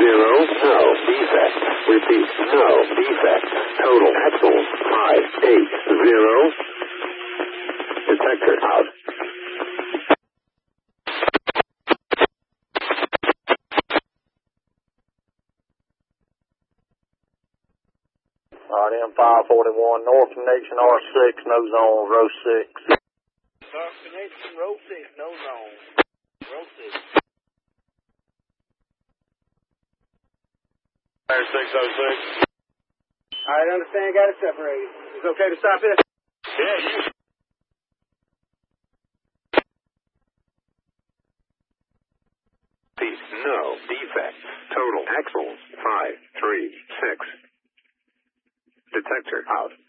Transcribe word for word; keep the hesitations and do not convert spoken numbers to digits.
zero, no, defect. Repeat, no, defect. Total axles, five, eight, zero. Detector out. Alright, M five forty-one, North Connection R six, no zone, row six. North Connection, row six, no zone. Row six. Fire six oh six. Alright, understand, got it separated. It's okay to stop here? Yeah, you. Repeat, no, defect. Total axles, five, three, six. Detector out.